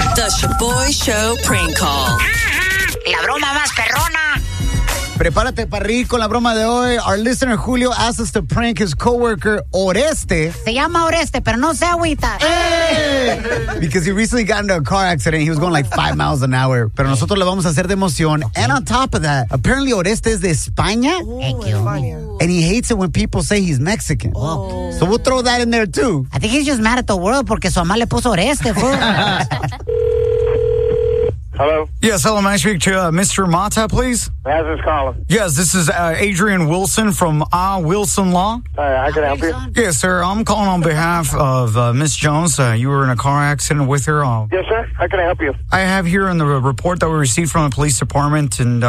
The Shaboy Show prank call. La broma más perrona. Prepárate para reír con la broma de hoy. Our listener Julio asked us to prank his coworker Oreste. Se llama Oreste, pero no se agüita. Because he recently got into a car accident. He was going like 5 miles an hour. Pero nosotros le vamos a hacer de emoción. And on top of that, apparently Oreste is de España. Thank you. And he hates it when people say he's Mexican. Oh. So we'll throw that in there too. I think he's just mad at the world porque su mamá le puso Oreste, fool. Hello? Yes, hello, may I speak to Mr. Mata, please? How's this calling? Yes, this is Adrian Wilson from Wilson Law. How can I help you? Yes, sir, I'm calling on behalf of Miss Jones. You were in a car accident with her. Yes, sir. How can I help you? I have here in the report that we received from the police department, and,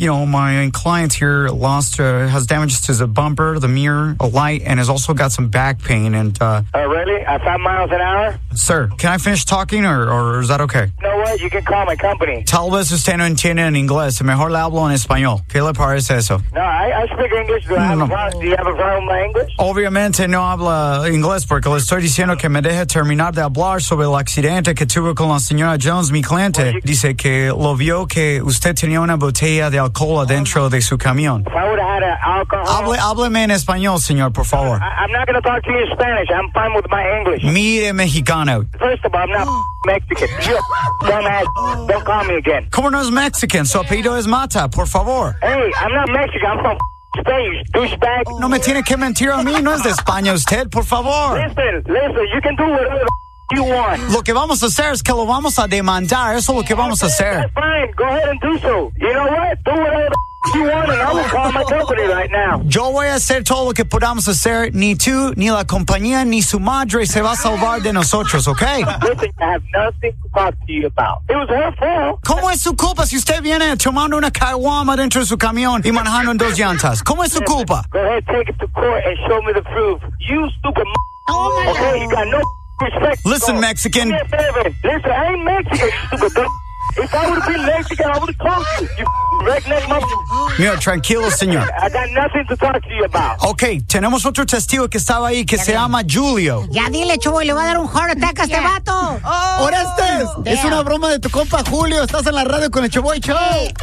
my client here has damages to the bumper, the mirror, a light, and has also got some back pain, and, Really? At 5 miles an hour? Sir, can I finish talking, or is that okay? You know what? You can call my company. Tal vez usted no entiende en inglés. Mejor le hablo en español. ¿Qué le parece eso? No, I speak English. Do you have a problem with my English? Obviamente no habla inglés porque le estoy diciendo que me deje terminar de hablar sobre el accidente que tuve con la señora Jones, mi cliente. Dice que lo vio que usted tenía una botella de alcohol adentro de su camión. If I would have had alcohol... Hábleme en español, señor, por favor. I'm not going to talk to you in Spanish. I'm fine with my English. Mire, mexicano. First of all, I'm not Mexican. You dumbass. Don't call me again. ¿Cómo no es Mexican? Su apellido es Mata, por favor. Hey, I'm not Mexican. I'm from Spain, you douchebag. No me tiene que mentir a mí. No es de España usted, por favor. Listen. You can do whatever you want. Lo que vamos a hacer es que lo vamos a demandar. Eso es lo que vamos a hacer. That's fine. Go ahead and do so. You know what? Do whatever you want, and I will call my company right now. Yo voy a hacer todo lo que podamos hacer. Ni tú, ni la compañía, ni su madre se va a salvar de nosotros, ¿ok? Listen, I have nothing to talk to you about. It was her fault. ¿Cómo es su culpa si usted viene tomando una caguama dentro de su camión y manejando en 2 llantas? ¿Cómo es su culpa? Go ahead, take it to court and show me the proof. You stupid okay, you got no respect. Listen, Mexican. Listen, I ain't Mexican, you stupid. If I would have been Mexican, I would have told you. You redneck motherfucker. Mira, tranquilo, señor. I got nothing to talk to you about. Ok, tenemos otro testigo que estaba ahí que se llama Julio. Ya dile, Chuboy, le va a dar un heart attack a este vato. Orestes, es una broma de tu compa Julio. Estás en la radio con el Shaboy Show.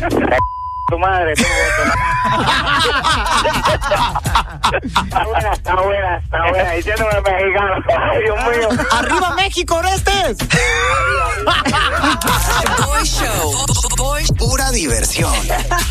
Tu madre, Está buena. Diciéndome mexicano. Ay, Dios mío. ¡Arriba México, Orestes! Boy Show. Pura diversión.